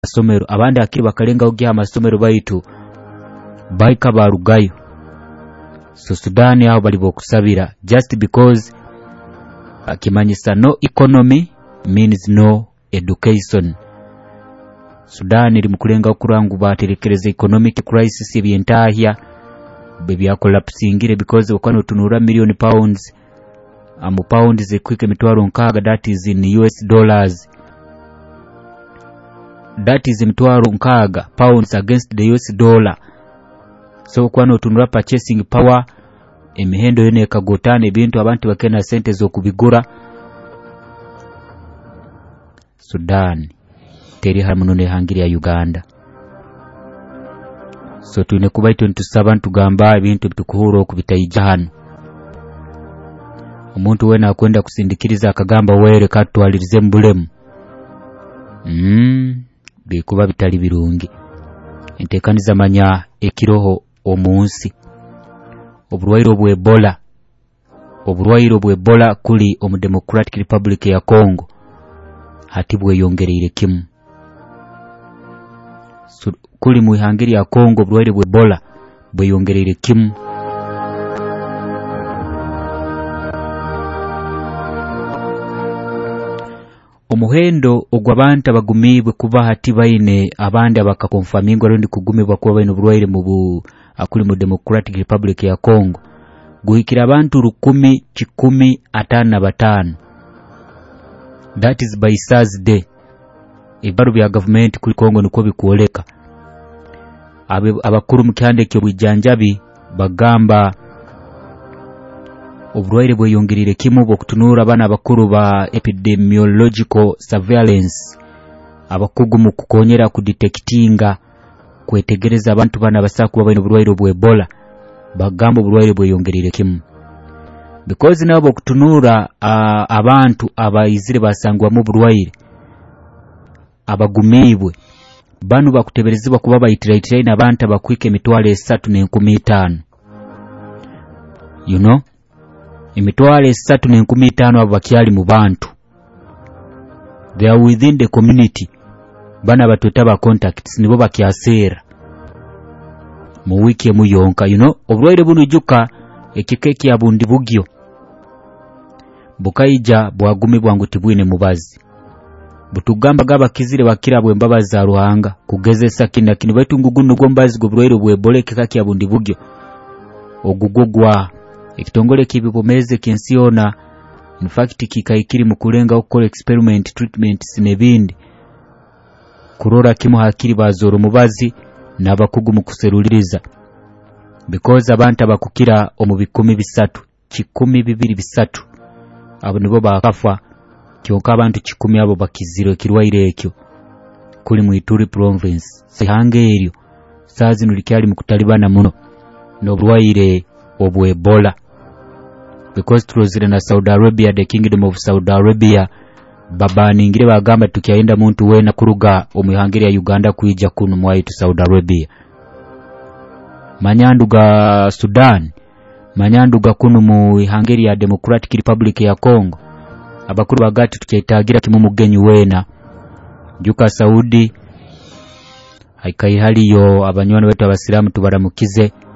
amasomero abandi akiri bakalenga ogya amasomero baitu baika barugayo. So Sudan aho bali bokusabira just because akimanyisa no economy means no education. Sudan iri mukulenga okurangu baterekereza economic crisis ebyentahya bebya collapsingire because okano tunura million pounds amu pounds zekwike mitwaro nkaga, that is in US dollars, that is mitwaro nkaga pounds against the US dollar. So kwano tunura purchasing power emihendo yone kagotane ebintu abantu bakena sente zo kubigura. Sudan teri hamuno ne hangiri ya Uganda. So tune kubaito ntusaba ntugamba ebintu bitukuhuro kubitayija hano. Omuntu wena akwenda kusindikiriza akagamba were katwalirize mbulemu bikuba bitali birungi. Entekaniza manya ekiroho omunsi obulwairo bw'Ebola kuli omu Democratic Republic ya Congo hati bweyongereire kimu. Kuli mu ihangiri ya Congo obulwairo bw'Ebola bweyongereire kimu. Omuhendo ogw'abantu abagumibwe kuba hati baine abandi abakakonfirminga rundi kugumibwa kuba baine obulwaire mu akuli mu Democratic Republic ya Congo guhikira abantu 1,155. That is by Thursday. Ibaru bya government kuri Congo niko bikuoleka. Abakuru mu kyandeke bwijanjabi bagamba obulwaire bweyongerire kimu bwokutunura abana abakuru ba epidemiological surveillance abakugu mu kukonyera ku detectinga kwetegereza abantu bana basaku babaino obulwaire bw'Ebola bagamba obulwaire bweyongerire kimu because nabo bokutunura abantu abayizire basangwa mu bulwaire abagumibwe banu bakuteberezibwa kuba bayitiraitira n'abantu abakwike emitwalo 3,15. You know, emitwalo 3,15 abo bakyali mu bantu, they are within the community. Bana batota ba contacts nibo bakyaseera mu wiki emu yonka. You know, obulwaire buno juka ekikeki ya bundi bugyo bukaija bwagumibwa ngo tibwine mubazi butugamba gaba kizire bakira bwe mbabazi za Ruhanga kugezesa kina kino baitu nguguno gombazi go bulwaire bw'Ebola kaki ya bundi bugyo ogugugwa ekitongole kibibomeze kensiona. In fact kikaikiri mu kulenga okukola experiment treatments nebindi kurora kimu hakiri bazoro mubazi n'abakugu mu kuseruliriza because abantu abakukira omu 1,300 abo nibo bakafa kyonka abantu 10 abo bakiziro kirwaire ekyo kuli mu Ituri province. Sihange eryo sazi nulikyali mu kutalibana muno n'obulwaire obw'Ebola because tulozire na Saudi Arabia, the kingdom of Saudi Arabia babaningire bagamba tukyaenda muntu wena kuruga omuyangire ya Uganda kuija kuno mwaitu Saudi Arabia. Manyanduga Sudan, manyanduga kuno mu ihangeri ya Democratic Republic ya Congo abakuru bagati tukyetagira kimu mugenyi wena juka Saudi haikaihali yo abanywana wetu abasilamu tubaramukize